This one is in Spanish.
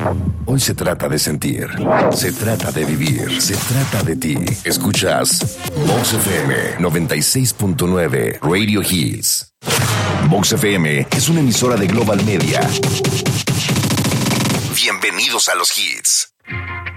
Hoy se trata de sentir, se trata de vivir, se trata de ti. Escuchas Vox FM 96.9 Radio Hits. Vox FM es una emisora de Global Media. Bienvenidos a los hits.